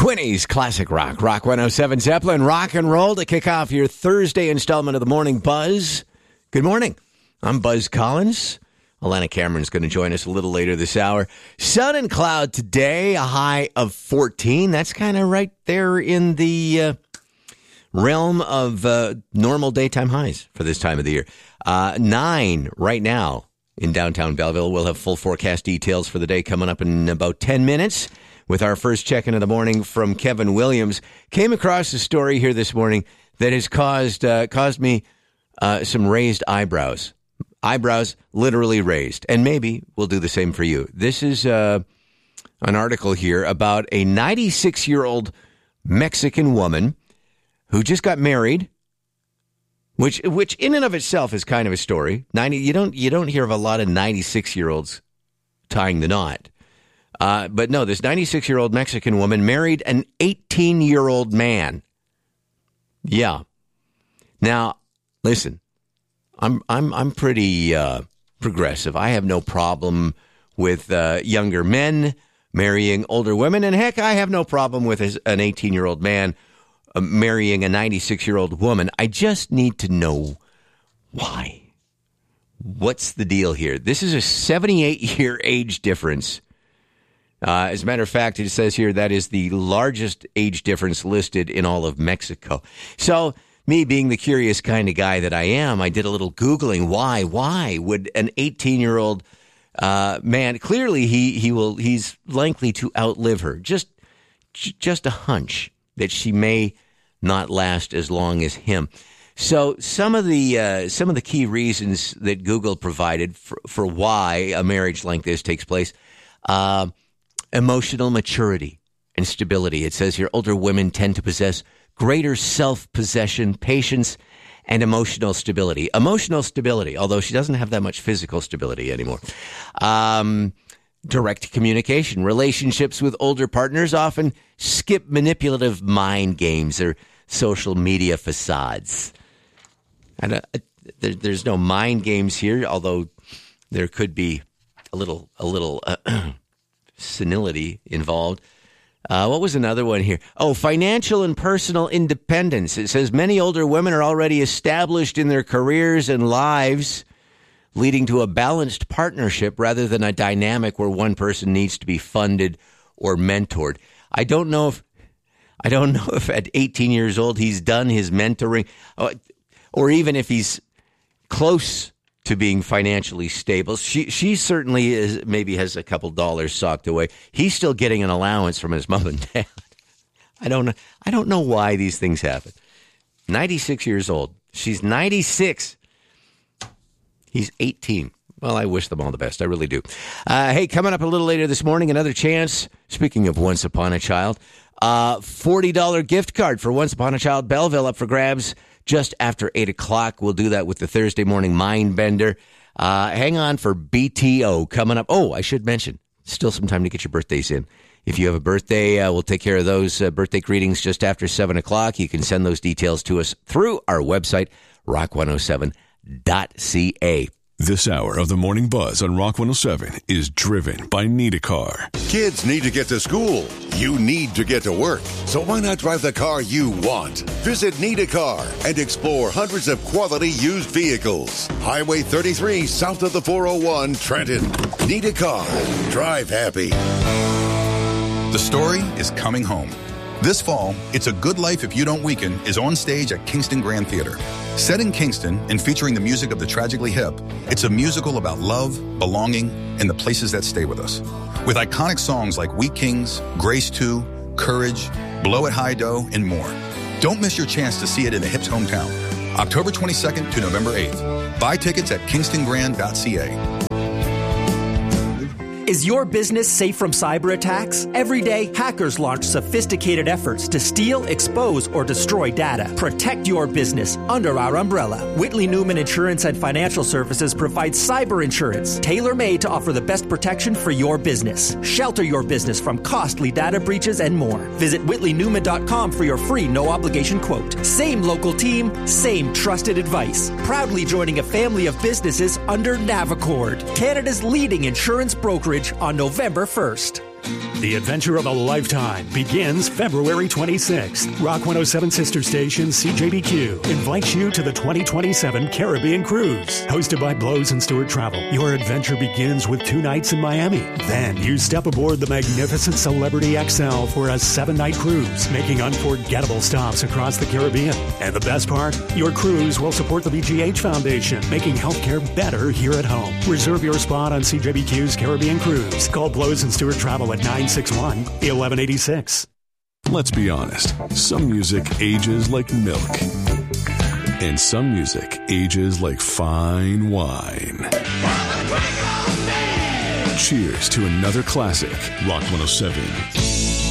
Quinny's Classic Rock, Rock 107 Zeppelin, rock and roll to kick off your Thursday installment of the Morning Buzz. Good morning. I'm Buzz Collins. Alana Cameron's going to join us a little later this hour. Sun and cloud today, a high of 14. That's kind of right there in the realm of normal daytime highs for this time of the year. 9 right now in downtown Belleville. We'll have full forecast details for the day coming up in about 10 minutes. With our first check-in of the morning from Kevin Williams. Came across a story here this morning that has caused me some raised eyebrows. Eyebrows literally raised. And maybe we'll do the same for you. This is an article here about a 96-year-old Mexican woman who just got married, which in and of itself is kind of a story. You don't hear of a lot of 96-year-olds tying the knot. But no, this 96-year-old Mexican woman married an 18-year-old man. Yeah. Now, listen, I'm pretty progressive. I have no problem with younger men marrying older women, and heck, I have no problem with an 18-year-old man marrying a 96-year-old woman. I just need to know why. What's the deal here? This is a 78-year age difference. As a matter of fact, it says here that is the largest age difference listed in all of Mexico. So, me being the curious kind of guy that I am, I did a little Googling. Why would an 18-year-old man, clearly he's likely to outlive her. Just a hunch that she may not last as long as him. So some of the key reasons that Google provided for why a marriage like this takes place, emotional maturity and stability. It says here, older women tend to possess greater self-possession, patience, and emotional stability. Emotional stability, although she doesn't have that much physical stability anymore. Direct communication. Relationships with older partners often skip manipulative mind games or social media facades. And there's no mind games here, although there could be a little senility involved. What was another one here? Oh, financial and personal independence. It says many older women are already established in their careers and lives, leading to a balanced partnership rather than a dynamic where one person needs to be funded or mentored. I don't know if at 18 years old he's done his mentoring, or even if he's close to being financially stable. She certainly maybe has a couple dollars socked away. He's still getting an allowance from his mom and dad. I don't know why these things happen. 96 years old. She's 96. He's 18. Well, I wish them all the best. I really do. Hey, coming up a little later this morning, another chance. Speaking of Once Upon a Child, $40 gift card for Once Upon a Child Belleville up for grabs just after 8 o'clock. We'll do that with the Thursday morning mind bender. Hang on for BTO coming up. Oh, I should mention, still some time to get your birthdays in. If you have a birthday, we'll take care of those birthday greetings just after 7 o'clock. You can send those details to us through our website, rock107.ca. This hour of the Morning Buzz on Rock 107 is driven by Need a Car. Kids need to get to school. You need to get to work. So why not drive the car you want? Visit Need a Car and explore hundreds of quality used vehicles. Highway 33 south of the 401, Trenton. Need a Car. Drive happy. The story is coming home. This fall, It's a Good Life If You Don't Weaken is on stage at Kingston Grand Theater. Set in Kingston and featuring the music of the Tragically Hip, it's a musical about love, belonging, and the places that stay with us. With iconic songs like We Kings, Grace 2, Courage, Blow It High Dough, and more. Don't miss your chance to see it in the Hip's hometown. October 22nd to November 8th. Buy tickets at kingstongrand.ca. Is your business safe from cyber attacks? Every day, hackers launch sophisticated efforts to steal, expose, or destroy data. Protect your business under our umbrella. Whitley Newman Insurance and Financial Services provides cyber insurance, tailor-made to offer the best protection for your business. Shelter your business from costly data breaches and more. Visit whitleynewman.com for your free no-obligation quote. Same local team, same trusted advice. Proudly joining a family of businesses under Navicord, Canada's leading insurance brokerage on November 1st. The adventure of a lifetime begins February 26th. Rock 107 sister station CJBQ invites you to the 2027 Caribbean Cruise. Hosted by Blows and Stewart Travel, your adventure begins with 2 nights in Miami. Then you step aboard the magnificent Celebrity XL for a 7-night cruise, making unforgettable stops across the Caribbean. And the best part? Your cruise will support the BGH Foundation, making healthcare better here at home. Reserve your spot on CJBQ's Caribbean Cruise. Call Blows and Stewart Travel at 961-1186. Let's be honest. Some music ages like milk. And some music ages like fine wine. Cheers to another classic. Rock 107.